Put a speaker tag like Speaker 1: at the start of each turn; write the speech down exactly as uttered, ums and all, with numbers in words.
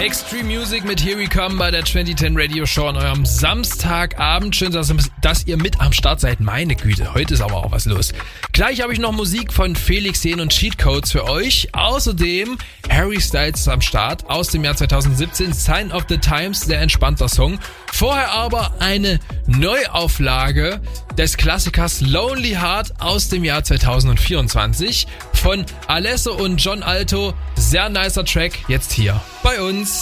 Speaker 1: Extreme Music mit Here We Come bei der zwanzig zehn Radio Show an eurem Samstagabend. Schön, dass, dass ihr mit am Start seid. Meine Güte, heute ist aber auch was los. Gleich habe ich noch Musik von Felix Jähn und Cheatcodes für euch. Außerdem Harry Styles ist am Start aus dem Jahr zwanzig siebzehn. Sign of the Times, sehr entspannter Song. Vorher aber eine Neuauflage des Klassikers Lonely Heart aus dem Jahr zwanzig vierundzwanzig von Alesso und John Alto. Sehr nicer Track, jetzt hier bei uns.